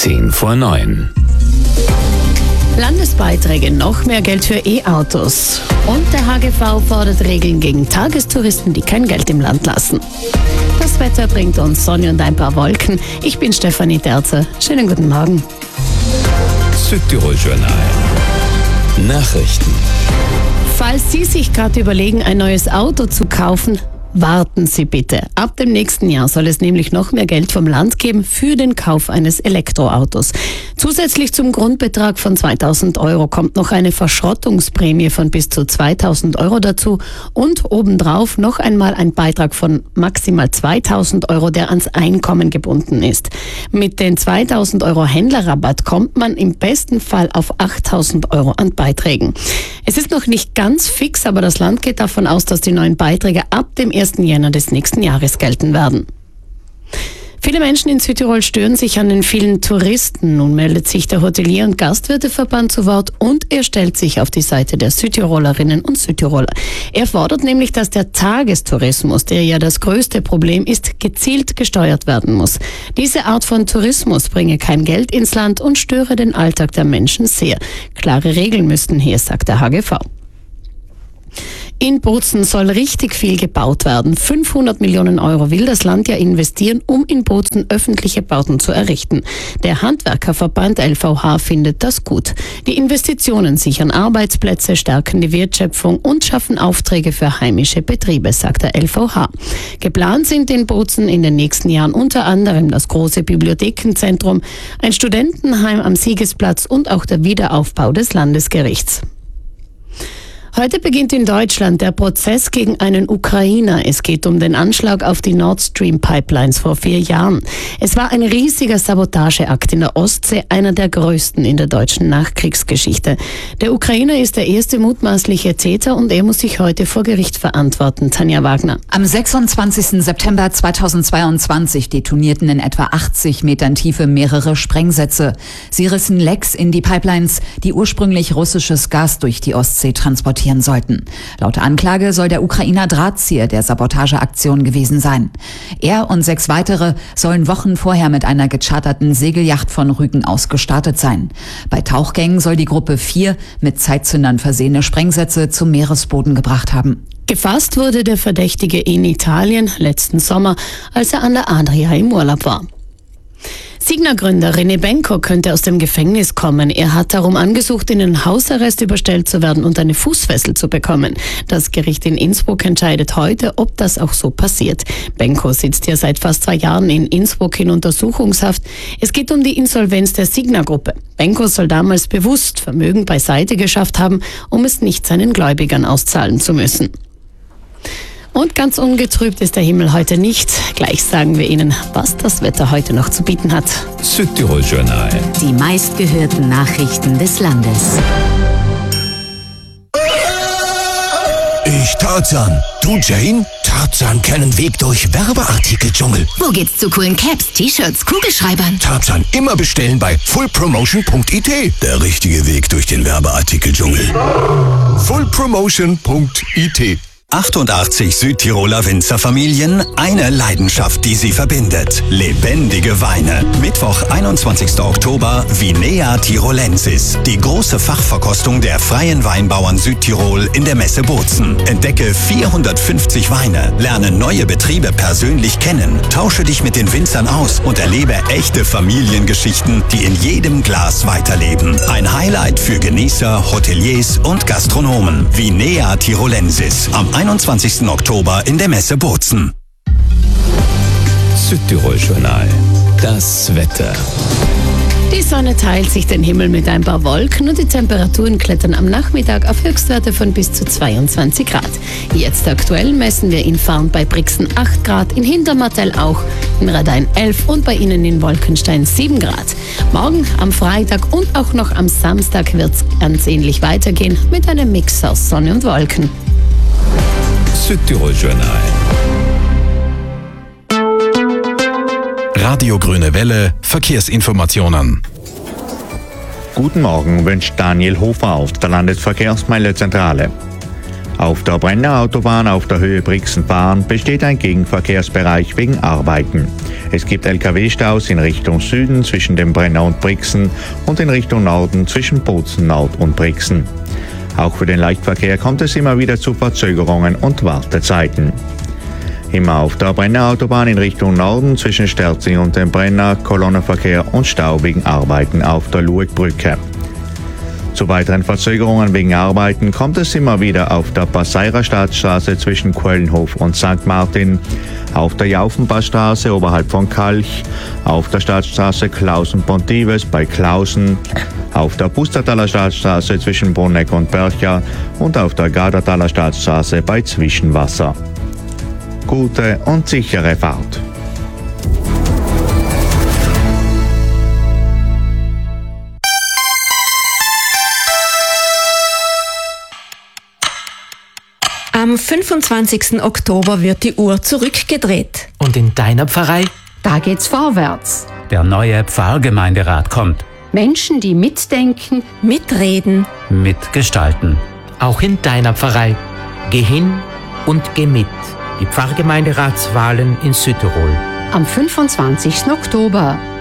8:10 Landesbeiträge, noch mehr Geld für E-Autos. Und der HGV fordert Regeln gegen Tagestouristen, die kein Geld im Land lassen. Das Wetter bringt uns Sonne und ein paar Wolken. Ich bin Stefanie Derzer. Schönen guten Morgen. Südtirol Journal. Nachrichten. Falls Sie sich gerade überlegen, ein neues Auto zu kaufen, warten Sie bitte. Ab dem nächsten Jahr soll es nämlich noch mehr Geld vom Land geben für den Kauf eines Elektroautos. Zusätzlich zum Grundbetrag von 2.000 Euro kommt noch eine Verschrottungsprämie von bis zu 2.000 Euro dazu und obendrauf noch einmal ein Beitrag von maximal 2.000 Euro, der ans Einkommen gebunden ist. Mit den 2.000 Euro Händlerrabatt kommt man im besten Fall auf 8.000 Euro an Beiträgen. Es ist noch nicht ganz fix, aber das Land geht davon aus, dass die neuen Beiträge ab dem 1. Jänner des nächsten Jahres gelten werden. Viele Menschen in Südtirol stören sich an den vielen Touristen. Nun meldet sich der Hotelier- und Gastwirteverband zu Wort und er stellt sich auf die Seite der Südtirolerinnen und Südtiroler. Er fordert nämlich, dass der Tagestourismus, der ja das größte Problem ist, gezielt gesteuert werden muss. Diese Art von Tourismus bringe kein Geld ins Land und störe den Alltag der Menschen sehr. Klare Regeln müssten her, sagt der HGV. In Bozen soll richtig viel gebaut werden. 500 Millionen Euro will das Land ja investieren, um in Bozen öffentliche Bauten zu errichten. Der Handwerkerverband LVH findet das gut. Die Investitionen sichern Arbeitsplätze, stärken die Wertschöpfung und schaffen Aufträge für heimische Betriebe, sagt der LVH. Geplant sind in Bozen in den nächsten Jahren unter anderem das große Bibliothekenzentrum, ein Studentenheim am Siegesplatz und auch der Wiederaufbau des Landesgerichts. Heute beginnt in Deutschland der Prozess gegen einen Ukrainer. Es geht um den Anschlag auf die Nord Stream Pipelines vor 4 Jahren. Es war ein riesiger Sabotageakt in der Ostsee, einer der größten in der deutschen Nachkriegsgeschichte. Der Ukrainer ist der erste mutmaßliche Täter und er muss sich heute vor Gericht verantworten. Tanja Wagner. Am 26. September 2022 detonierten in etwa 80 Metern Tiefe mehrere Sprengsätze. Sie rissen Lecks in die Pipelines, die ursprünglich russisches Gas durch die Ostsee transportierten sollten. Laut Anklage soll der Ukrainer Drahtzieher der Sabotageaktion gewesen sein. Er und 6 weitere sollen Wochen vorher mit einer gecharterten Segelyacht von Rügen aus gestartet sein. Bei Tauchgängen soll die Gruppe 4 mit Zeitzündern versehene Sprengsätze zum Meeresboden gebracht haben. Gefasst wurde der Verdächtige in Italien letzten Sommer, als er an der Adria im Urlaub war. Signa-Gründer René Benko könnte aus dem Gefängnis kommen. Er hat darum angesucht, in den Hausarrest überstellt zu werden und eine Fußfessel zu bekommen. Das Gericht in Innsbruck entscheidet heute, ob das auch so passiert. Benko sitzt ja seit fast 2 Jahren in Innsbruck in Untersuchungshaft. Es geht um die Insolvenz der Signa-Gruppe. Benko soll damals bewusst Vermögen beiseite geschafft haben, um es nicht seinen Gläubigern auszahlen zu müssen. Und ganz ungetrübt ist der Himmel heute nicht. Gleich sagen wir Ihnen, was das Wetter heute noch zu bieten hat. Südtirol Journal. Die meistgehörten Nachrichten des Landes. Ich Tarzan. Du Jane? Tarzan kennen Weg durch Werbeartikeldschungel. Wo geht's zu coolen Caps, T-Shirts, Kugelschreibern? Tarzan immer bestellen bei fullpromotion.it. Der richtige Weg durch den Werbeartikeldschungel. fullpromotion.it. 88 Südtiroler Winzerfamilien, eine Leidenschaft, die sie verbindet. Lebendige Weine. Mittwoch, 21. Oktober, Vinea Tirolensis. Die große Fachverkostung der freien Weinbauern Südtirol in der Messe Bozen. Entdecke 450 Weine, lerne neue Betriebe persönlich kennen, tausche dich mit den Winzern aus und erlebe echte Familiengeschichten, die in jedem Glas weiterleben. Ein Highlight für Genießer, Hoteliers und Gastronomen. Vinea Tirolensis. Am 21. Oktober in der Messe Bozen. Südtirol Journal. Das Wetter. Die Sonne teilt sich den Himmel mit ein paar Wolken und die Temperaturen klettern am Nachmittag auf Höchstwerte von bis zu 22 Grad. Jetzt aktuell messen wir in Farn bei Brixen 8 Grad, in Hintermartell auch, in Radein 11 und bei Ihnen in Wolkenstein 7 Grad. Morgen am Freitag und auch noch am Samstag wird es ganz ähnlich weitergehen mit einem Mix aus Sonne und Wolken. Südtirol Journal. Radio Grüne Welle, Verkehrsinformationen. Guten Morgen, wünscht Daniel Hofer aus der Landesverkehrsmeldezentrale. Auf der Brenner Autobahn auf der Höhe Brixen-Baarn besteht ein Gegenverkehrsbereich wegen Arbeiten. Es gibt Lkw-Staus in Richtung Süden zwischen dem Brenner und Brixen und in Richtung Norden zwischen Bozen Nord und Brixen. Auch für den Leichtverkehr kommt es immer wieder zu Verzögerungen und Wartezeiten. Immer auf der Brenner Autobahn in Richtung Norden zwischen Sterzing und dem Brenner Kolonnenverkehr und Stau wegen Arbeiten auf der Luegbrücke. Zu weiteren Verzögerungen wegen Arbeiten kommt es immer wieder auf der Passeirer Staatsstraße zwischen Kölnhof und St. Martin, auf der Jaufenpassstraße oberhalb von Kalch, auf der Staatsstraße Klausen-Pontives bei Klausen, auf der Pustertaler Staatsstraße zwischen Bruneck und Bercha und auf der Gardertaler Staatsstraße bei Zwischenwasser. Gute und sichere Fahrt. Am 25. Oktober wird die Uhr zurückgedreht. Und in deiner Pfarrei? Da geht's vorwärts. Der neue Pfarrgemeinderat kommt. Menschen, die mitdenken, mitreden, mitgestalten. Auch in deiner Pfarrei. Geh hin und geh mit. Die Pfarrgemeinderatswahlen in Südtirol. Am 25. Oktober.